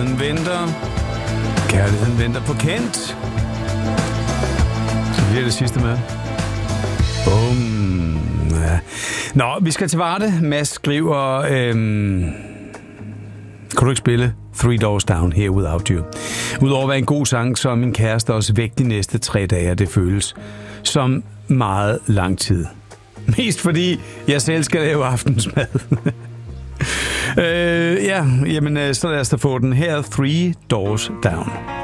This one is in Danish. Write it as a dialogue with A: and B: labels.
A: Kærligheden venter. Kærligheden venter på Kent. Så bliver det sidste med. Bum. Ja. Nå, vi skal til Varde. Mads skriver... Kan du ikke spille Three Doors Down Here Without You? Udover at være en god sang, så er min kæreste også væk de næste 3 dage. Det føles som meget lang tid. Mest fordi jeg selv skal lave aftensmad. Så lad os da få den her. Three Doors Down.